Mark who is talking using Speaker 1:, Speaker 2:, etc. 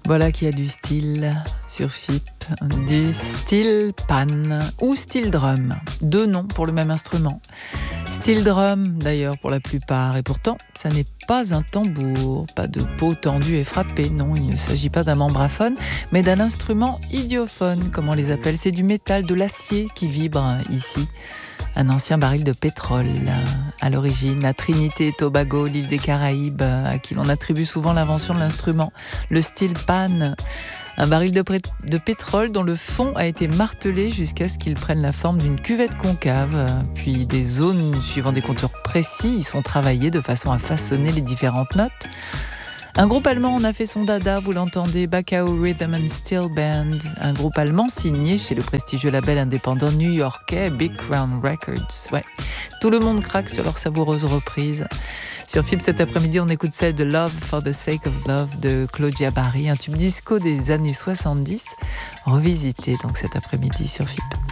Speaker 1: Voilà qui a du style sur FIP, du steel pan ou steel drum. 2 noms pour le même instrument. Steel drum d'ailleurs pour la plupart, et pourtant ça n'est pas un tambour, pas de peau tendue et frappée, non, il ne s'agit pas d'un membraphone, mais d'un instrument idiophone, comme on les appelle. C'est du métal, de l'acier qui vibre ici. Un ancien baril de pétrole, à l'origine, à Trinité et Tobago, l'île des Caraïbes, à qui l'on attribue souvent l'invention de l'instrument, le steel pan. Un baril de pétrole dont le fond a été martelé jusqu'à ce qu'il prenne la forme d'une cuvette concave. Puis des zones suivant des contours précis y sont travaillées de façon à façonner les différentes notes. Un groupe allemand en a fait son dada, vous l'entendez, Bakau Rhythm and Steel Band, un groupe allemand signé chez le prestigieux label indépendant new-yorkais Big Crown Records. Ouais, tout le monde craque sur leur savoureuse reprise. Sur FIP cet après-midi, on écoute celle de Love for the Sake of Love de Claudia Barry, un tube disco des années 70, revisité donc cet après-midi sur FIP.